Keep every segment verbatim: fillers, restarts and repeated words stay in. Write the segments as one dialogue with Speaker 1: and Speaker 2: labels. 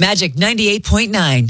Speaker 1: Magic ninety-eight point nine.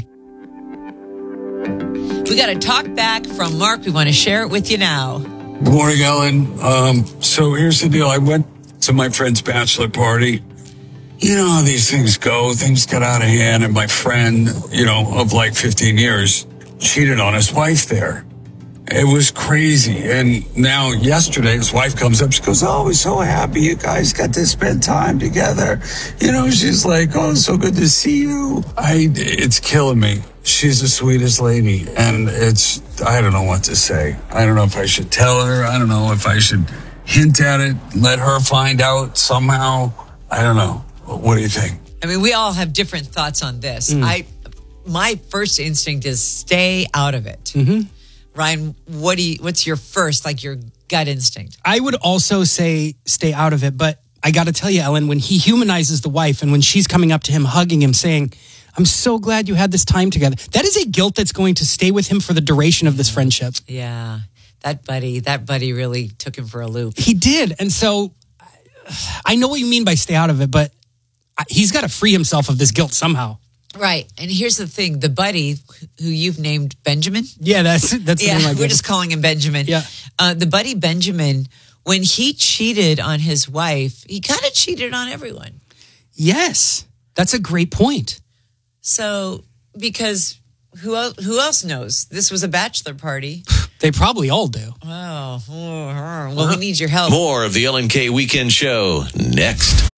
Speaker 1: We got a talk back from Mark. We want to share it with you now.
Speaker 2: Good morning, Ellen. Um, so here's the deal. I went to my friend's bachelor party. You know how these things go. Things got out of hand, and my friend, you know, of like fifteen years, cheated on his wife there. It was crazy. And now yesterday, his wife comes up. She goes, oh, we're so happy you guys got to spend time together. You know, she's like, oh, it's so good to see you. I, it's killing me. She's the sweetest lady. And it's, I don't know what to say. I don't know if I should tell her. I don't know if I should hint at it, let her find out somehow. I don't know. What do you think?
Speaker 1: I mean, we all have different thoughts on this. Mm. I, my first instinct is stay out of it.
Speaker 3: Mm-hmm.
Speaker 1: Ryan, what do you, what's your first, like your gut instinct?
Speaker 3: I would also say stay out of it, but I got to tell you, Ellen, when he humanizes the wife and when she's coming up to him, hugging him, saying, I'm so glad you had this time together. That is a guilt that's going to stay with him for the duration of this friendship.
Speaker 1: Yeah, that buddy, that buddy really took him for a loop.
Speaker 3: He did. And so I know what you mean by stay out of it, but he's got to free himself of this guilt somehow.
Speaker 1: Right. And here's the thing. The buddy who you've named Benjamin.
Speaker 3: Yeah, that's that's the
Speaker 1: yeah,
Speaker 3: name I
Speaker 1: we're
Speaker 3: gave
Speaker 1: just
Speaker 3: him.
Speaker 1: calling him Benjamin.
Speaker 3: Yeah.
Speaker 1: Uh, the buddy Benjamin, when he cheated on his wife, he kind of cheated on everyone.
Speaker 3: Yes. That's a great point.
Speaker 1: So, because who else, who else knows? This was a bachelor party.
Speaker 3: They probably all do.
Speaker 1: Oh, well, we need your help.
Speaker 4: More of the Ellen K Weekend Show next.